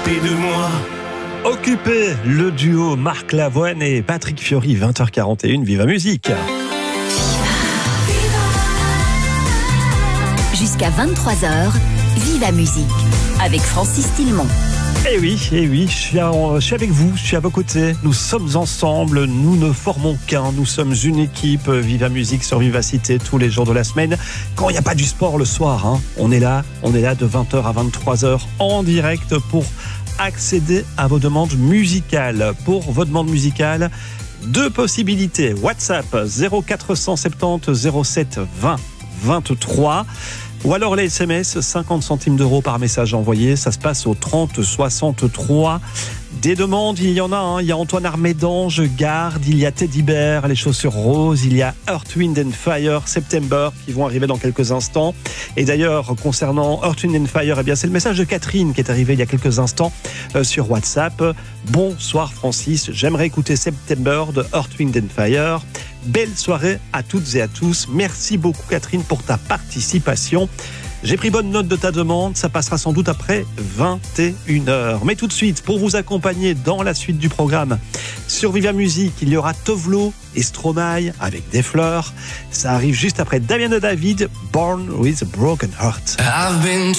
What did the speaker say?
s'occuper de moi. Occupé, le duo Marc Lavoine et Patrick Fiori, 20h41, Viva Musique. Jusqu'à 23h, Viva Musique, avec Francis Tillemont. Eh oui, je suis avec vous, je suis à vos côtés. Nous sommes ensemble, nous ne formons qu'un. Nous sommes une équipe Viva Musique sur Vivacité tous les jours de la semaine. Quand il n'y a pas du sport le soir, on est là de 20h à 23h en direct pour accéder à vos demandes musicales. Pour vos demandes musicales, deux possibilités. WhatsApp 0470 07 20 23. Ou alors les SMS, 50 centimes d'euros par message envoyé. Ça se passe au 30 63. Des demandes, il y en a. Il y a Antoine Armédange, Garde, il y a Teddy Bear, les chaussures roses, il y a Earth, Wind and Fire, September, qui vont arriver dans quelques instants. Et d'ailleurs, concernant Earth, Wind and Fire, eh bien, c'est le message de Catherine qui est arrivé il y a quelques instants sur WhatsApp. Bonsoir Francis, j'aimerais écouter September de Earth, Wind and Fire. Belle soirée à toutes et à tous. Merci beaucoup Catherine pour ta participation. J'ai pris bonne note de ta demande, ça passera sans doute après 21h. Mais tout de suite, pour vous accompagner dans la suite du programme, sur Viva Musique, il y aura Tovlo et Stromae avec des fleurs. Ça arrive juste après Damien et David, Born with a Broken Heart. I've been